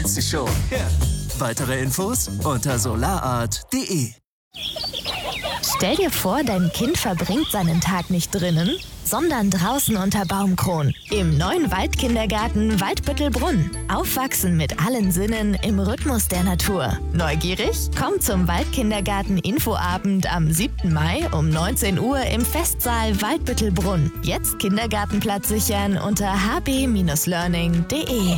gibt's sie schon. Weitere Infos unter solarart.de. Stell dir vor, dein Kind verbringt seinen Tag nicht drinnen, sondern draußen unter Baumkronen. Im neuen Waldkindergarten Waldbüttelbrunn. Aufwachsen mit allen Sinnen im Rhythmus der Natur. Neugierig? Komm zum Waldkindergarten Infoabend am 7. Mai um 19 Uhr im Festsaal Waldbüttelbrunn. Jetzt Kindergartenplatz sichern unter hb-learning.de.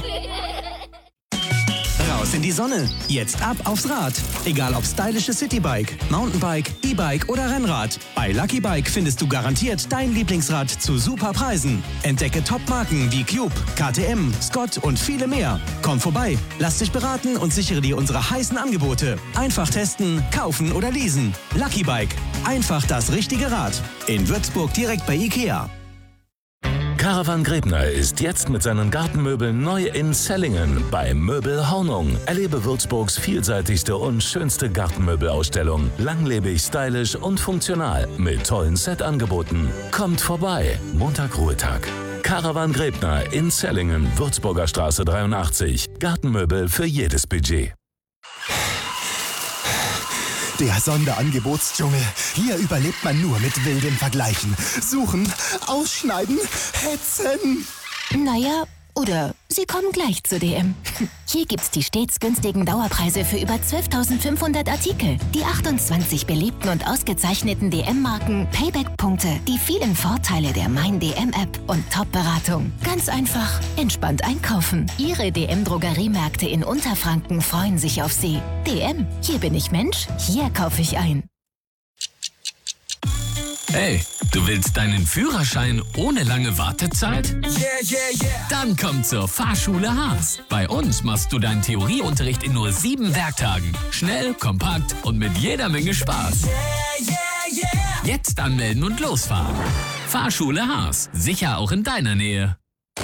Raus in die Sonne. Jetzt ab aufs Rad. Egal ob stylische Citybike, Mountainbike, E-Bike oder Rennrad. Bei Lucky Bike findest du garantiert dein Lieblingsrad zu super Preisen. Entdecke Top-Marken wie Cube, KTM, Scott und viele mehr. Komm vorbei, lass dich beraten und sichere dir unsere heißen Angebote. Einfach testen, kaufen oder leasen. Lucky Bike. Einfach das richtige Rad. In Würzburg direkt bei Ikea. Caravan Grebner ist jetzt mit seinen Gartenmöbeln neu in Sellingen bei Möbel Hornung. Erlebe Würzburgs vielseitigste und schönste Gartenmöbelausstellung. Langlebig, stylisch und funktional mit tollen Set-Angeboten. Kommt vorbei. Montag Ruhetag. Caravan Grebner in Sellingen, Würzburger Straße 83. Gartenmöbel für jedes Budget. Der Sonderangebotsdschungel. Hier überlebt man nur mit wilden Vergleichen. Suchen, ausschneiden, hetzen. Naja, oder Sie kommen gleich zu DM. Hier gibt's die stets günstigen Dauerpreise für über 12.500 Artikel. Die 28 beliebten und ausgezeichneten DM-Marken, Payback-Punkte, die vielen Vorteile der Mein DM-App und Top-Beratung. Ganz einfach, entspannt einkaufen. Ihre DM-Drogeriemärkte in Unterfranken freuen sich auf Sie. DM, hier bin ich Mensch, hier kaufe ich ein. Hey, du willst deinen Führerschein ohne lange Wartezeit? Dann komm zur Fahrschule Haas. Bei uns machst du deinen Theorieunterricht in nur 7 Werktagen. Schnell, kompakt und mit jeder Menge Spaß. Jetzt anmelden und losfahren. Fahrschule Haas. Sicher auch in deiner Nähe.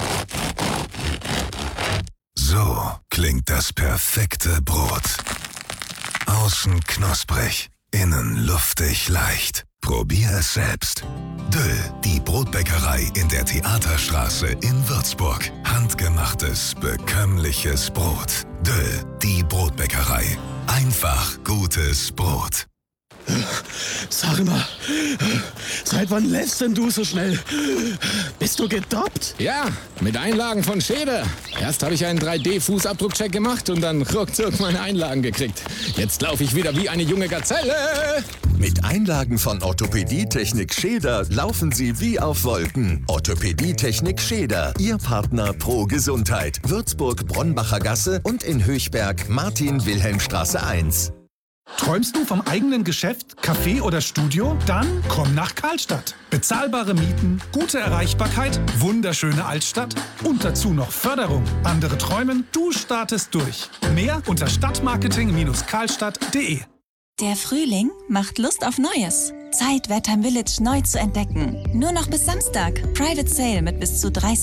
So klingt das perfekte Brot. Außen knusprig, innen luftig leicht. Probier es selbst. Döll, die Brotbäckerei in der Theaterstraße in Würzburg. Handgemachtes, bekömmliches Brot. Döll, die Brotbäckerei. Einfach gutes Brot. Sag mal, seit wann lässt denn du so schnell? Bist du gedoppt? Ja, mit Einlagen von Scheder. Erst habe ich einen 3D-Fußabdruckcheck gemacht und dann ruckzuck meine Einlagen gekriegt. Jetzt laufe ich wieder wie eine junge Gazelle. Mit Einlagen von Orthopädietechnik Scheder laufen Sie wie auf Wolken. Orthopädietechnik Scheder, Ihr Partner pro Gesundheit. Würzburg, Bronnbacher Gasse und in Höchberg, Martin-Wilhelm-Straße 1. Träumst du vom eigenen Geschäft, Café oder Studio? Dann komm nach Karlstadt. Bezahlbare Mieten, gute Erreichbarkeit, wunderschöne Altstadt und dazu noch Förderung. Andere träumen, du startest durch. Mehr unter stadtmarketing-karlstadt.de. Der Frühling macht Lust auf Neues. Zeit, Wertheim Village neu zu entdecken. Nur noch bis Samstag. Private Sale mit bis zu 30